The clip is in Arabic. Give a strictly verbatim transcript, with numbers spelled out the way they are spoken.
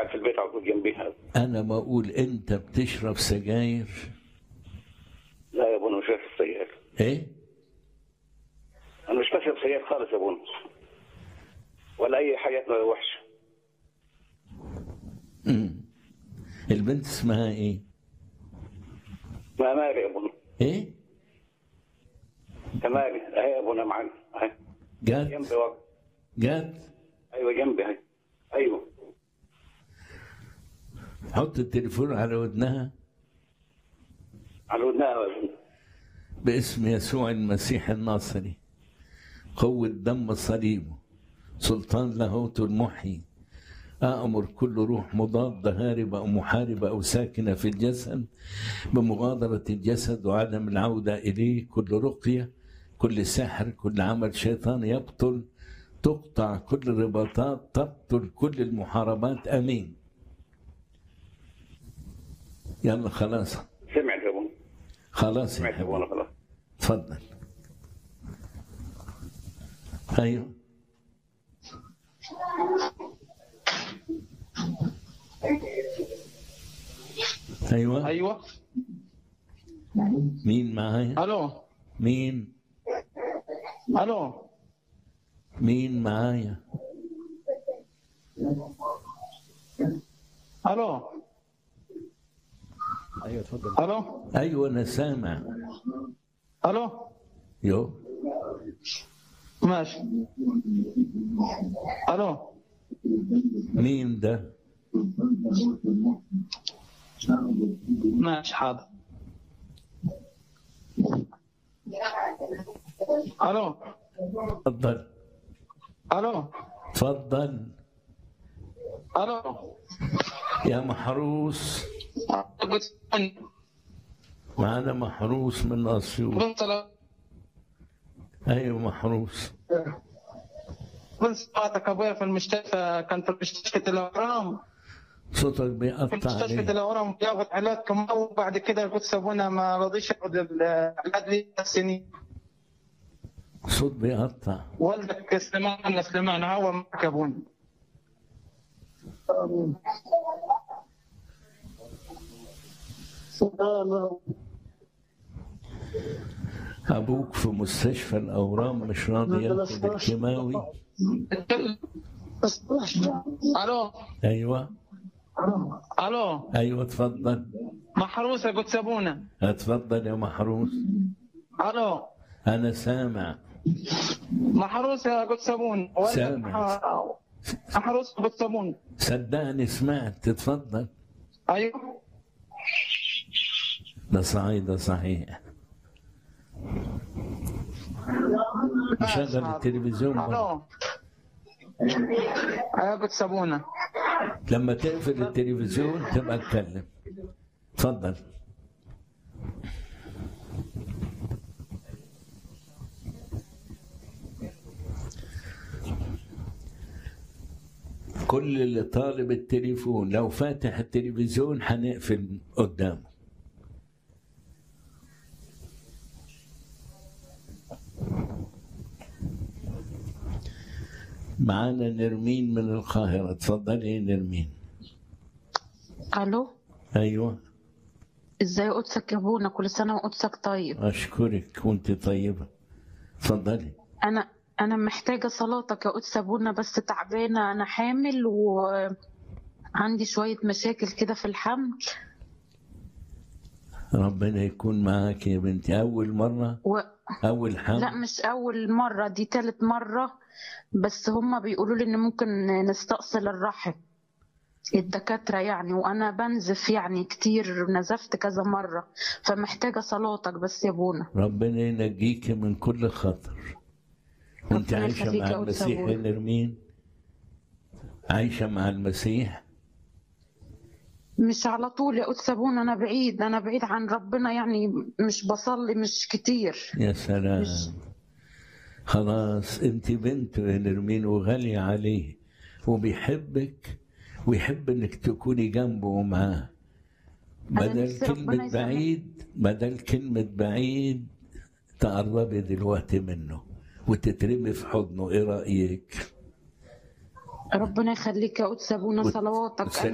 قاعد في البيت على طول جنبيها. انا بقول انت بتشرب سجاير؟ لا يا ابونا مش بشرب سجاير. ايه؟ انا مش بشرب سجاير خالص يا ابونا، ولا اي حاجه وحشه. امم البنت اسمها ايه؟ ما مالي يا ابونا. ايه؟ مالي اهي يا ابونا معانا اهي جات؟ جنبي وقت. جات؟ ايوه جنبي اهي. ايوه. حط التليفون على ودنها. على ودنها يا ابونا. باسم يسوع المسيح الناصري، قوة دم صليبه، سلطان لاهوت المحيي، أأمر كل روح مضادة هاربة أو محاربة أو ساكنة في الجسد بمغادرة الجسد وعدم العودة إليه. كل رقية، كل سحر، كل عمل شيطان يبطل، تقطع كل الرباطات، تبطل كل المحاربات. أمين. يلا خلاص. سمعت يا ابونا. خلاص يا سمعت يا ابونا حبيبي. خلاص. تفضل. ايوه. ايوه. ايوه. مين معايا؟ الو. مين؟ الو. مين معايا؟ الو. ايوه اتفضل. الو. ايوه انا سامع. الو. يو. ماشي. الو. مين ده؟ ماشي حاضر. الو. تفضل. الو. تفضل الو. يا محروس. معنا محروس من اسيوط. ايوه محروس. قلت صوتك ابويا في المستشفى، كان في مستشفى الاورام. صوتك في بيقطع مستشفى عليه. الاورام ياخذ علاج كمان، وبعد كده قلت ابونا ما رضيش ياخذ العلاج لي سنين. صوت بيقطع. والدك سليمان سليمان هو معك يا ابونا. ابوك في مستشفى الاورام مش راضي ياخد الكيماوي. الو. ايوه. الو. ايوه تفضل. محروسه قلت ابونا. اتفضل يا محروس. الو. انا سامع. محروسه قلت ابونا. سامع. محروسه قلت ابونا. صدقني سمعت. تتفضل. ايوه. ده صعيدة صحيح. شغل التلفزيون. الو. ايوه قلت ابونا. لما تقفل التلفزيون تبقى اتكلم. تفضل. كل اللي طالب التليفون لو فاتح التلفزيون هنقفل قدامه. معانا نرمين من القاهرة. تفضلي نرمين. الو. ايوه. ازاي قدسك يا ابونا؟ كل سنه وقدسك طيب. اشكرك وانت طيبه. تفضلي. انا انا محتاجه صلاتك يا قدس ابونا، بس تعبانه، انا حامل وعندي شويه مشاكل كده في الحمل. ربنا يكون معاك يا بنتي. اول مره و... اول حمل؟ لا مش اول مره، دي ثالث مره، بس هما بيقولوا لي ان ممكن نستأصل الرحم الدكاتره يعني، وانا بنزف يعني كتير، نزفت كذا مره، فمحتاجه صلاتك بس يا ابونا. ربنا ينجيك من كل خطر. انت عايشه مع المسيح يا نرمين؟ عايشه مع المسيح؟ مش على طول يا قدس ابونا، انا بعيد، انا بعيد عن ربنا يعني، مش بصلي مش كتير. يا سلام. مش... خلاص انت بنت يا نرمين وغاليه عليه وبيحبك ويحب انك تكوني جنبه ومعاه. بدل كلمة بعيد بدل كلمة بعيد تقربي دلوقتي منه وتترمي في حضنه. ايه رأيك؟ ربنا يخليك يا قدس ابونا، صلواتك.